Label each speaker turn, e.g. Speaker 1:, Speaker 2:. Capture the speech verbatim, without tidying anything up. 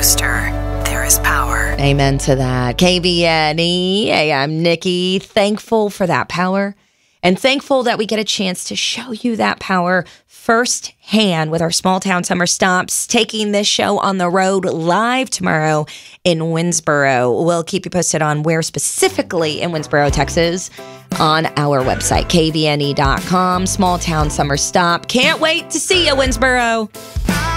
Speaker 1: booster. There is power.
Speaker 2: Amen to that. K B N E. Hey, I'm Nikki. Thankful for that power and thankful that we get a chance to show you that power firsthand with our small town summer stops, taking this show on the road live tomorrow in Winsboro. We'll keep you posted on where specifically in Winsboro, Texas, on our website, K B N E dot com. Small town summer stop. Can't wait to see you, Winsboro.